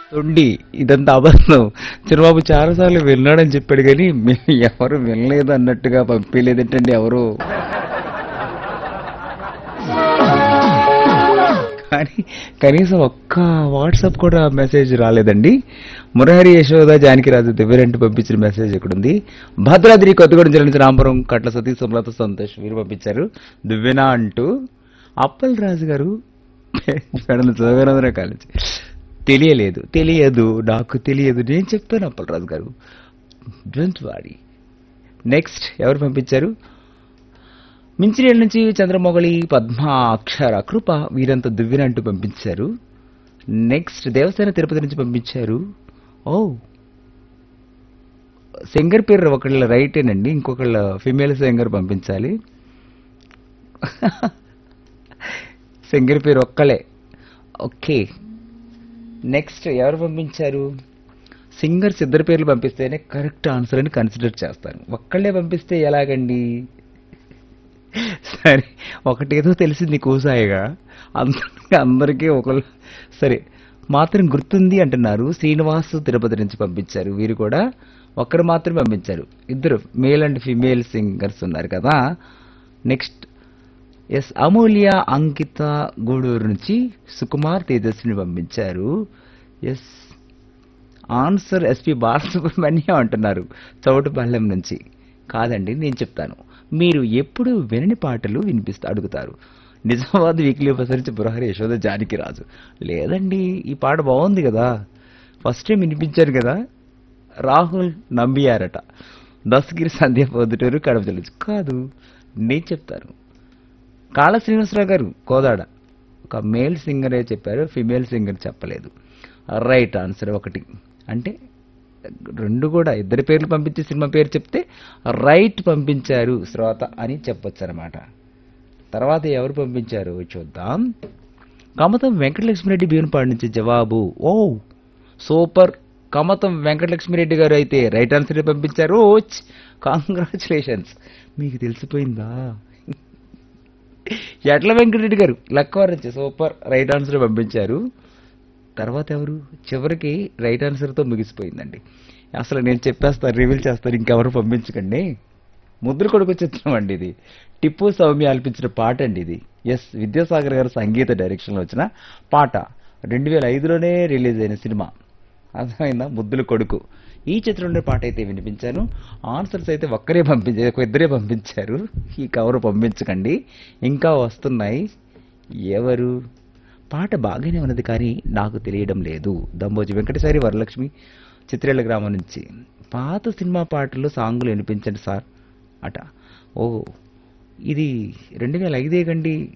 తొండి ఇదంతా అబద్ధం. చంద్రబాబు చాలాసార్లు విన్నాడని చెప్పాడు కానీ ఎవరు వినలేదు అన్నట్టుగా పంపించలేదేంటండి ఎవరు. కానీ కనీసం ఒక్క వాట్సాప్ కూడా మెసేజ్ రాలేదండి. మురహరి యశోద జానకిరాజు దివ్యరెంటి పంపించిన మెసేజ్ ఇక్కడుంది. భద్రాద్రి కొత్తగూడెం జిల్లా నుంచి రాంపురం కట్ల సతీష్ సుమలత సంతోష్ వీరు పంపించారు దివ్యనా అంటూ. అప్పల్ రాజు గారు చదవనందనే కాలేజ్ తెలియదు నాకు తెలియదు నేను చెప్తాను అప్పల్ రాజు గారు డోంట్ వారీ. నెక్స్ట్ ఎవరు పంపించారు? మించిరేళ్ళ నుంచి చంద్రమొగళి పద్మ అక్షర కృప వీరంతా దివ్యనంటూ పంపించారు. నెక్స్ట్ దేవసేన తిరుపతి నుంచి పంపించారు. ఓ సింగర్ పేరు ఒకళ్ళ రైటేనండి, ఇంకొకళ్ళ ఫిమేల్ సింగర్ పంపించాలి. సింగర్ పేరు ఒక్కలే. ఓకే నెక్స్ట్ ఎవరు పంపించారు? సింగర్స్ ఇద్దరు పేర్లు పంపిస్తేనే కరెక్ట్ ఆన్సర్ అని కన్సిడర్ చేస్తాను. ఒక్కళ్ళే పంపిస్తే ఎలాగండి? సరే ఒకటేదో తెలిసింది కూసాయిగా అందరికీ ఒకళ్ళు. సరే మాత్రం గుర్తుంది అంటున్నారు. శ్రీనివాస్ తిరుపతి నుంచి పంపించారు. వీరు కూడా ఒక్కరు మాత్రమే పంపించారు. ఇద్దరు మేల్ అండ్ ఫిమేల్ సింగర్స్ ఉన్నారు కదా. నెక్స్ట్ ఎస్ అమూల్య అంకిత గూడూరు నుంచి సుకుమార్ తేజస్విని పంపించారు. ఎస్ ఆన్సర్ ఎస్పి బాలసుబ్రహ్మణ్యం అంటున్నారు చౌటుపల్లెం నుంచి. కాదండి నేను చెప్తాను. మీరు ఎప్పుడు వినని పాటలు అడుగుతారు. నిజామాబాద్ వీక్లీ ప్రసరించి బురహరి యశోద జానకిరాజు. లేదండి ఈ పాట బాగుంది కదా, ఫస్ట్ టైం వినిపించారు కదా. రాహుల్ నంబియారట దస్గిరి సంధ్య పొద్దుటూరు కడప జిల్లా. కాదు నేను చెప్తాను. కాళ శ్రీనివాసరావు గారు కోదాడ ఒక మేల్ సింగరే చెప్పారు, ఫిమేల్ సింగర్ చెప్పలేదు. రైట్ ఆన్సర్ ఒకటి. అంటే రెండు కూడా ఇద్దరి పేర్లు పంపించి సినిమా పేరు చెప్తే రైట్ పంపించారు శ్రోత అని చెప్పొచ్చు అనమాట. తర్వాత ఎవరు పంపించారు చూద్దాం. కమతం వెంకటలక్ష్మిరెడ్డి భీవనపాడు నుంచి జవాబు. ఓ సూపర్, కమతం వెంకటలక్ష్మిరెడ్డి గారు అయితే రైట్ ఆన్సర్ పంపించారు. కాంగ్రాచులేషన్స్. మీకు తెలిసిపోయిందా? ఎట్ల వెంకటరెడ్డి గారు లక్కవారు నుంచి సూపర్ రైట్ ఆన్సర్ పంపించారు. తర్వాత ఎవరు? చివరికి రైట్ ఆన్సర్తో ముగిసిపోయిందండి. అసలు నేను చెప్పేస్తాను, రివీల్ చేస్తాను, ఇంకెవరు పంపించకండి. ముద్ర కొడుకు చిత్రం అండి ఇది. టిప్పు సౌమ్య ఆలపించిన పాట అండి ఇది. ఎస్ విద్యాసాగర్ గారు సంగీత డైరెక్షన్లో వచ్చిన పాట. 2005లోనే రిలీజ్ అయిన సినిమా. అర్థమైందా? ముద్దుల కొడుకు. ఈ చిత్రంలో పాట అయితే వినిపించాను. ఆన్సర్స్ అయితే ఇద్దరే పంపించారు. ఈ కవరు పంపించకండి, ఇంకా వస్తున్నాయి. ఎవరు? పాట బాగానే ఉన్నది కానీ నాకు తెలియడం లేదు. దంబోజి వెంకటేశ్వరి వరలక్ష్మి చిత్రేళ్ల గ్రామం నుంచి. పాత సినిమా పాటలు సాంగులు వినిపించండి సార్ అట. ఓ ఇది 2005 కండి.